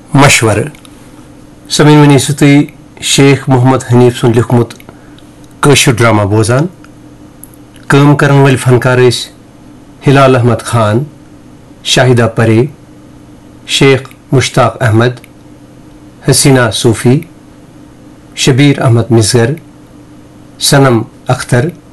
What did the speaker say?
मशवर समीन वनी तुई शेख मोहम्मद हनीफ सुन लिखमुत कशुर ड्रामा बोजान। काम करन वल फनकार हिलाल अहमद खान, शाहिदा परे, शेख मुश्ताक अहमद, हसीना सूफी, शबीर अहमद मिसगर, सनम अख्तर,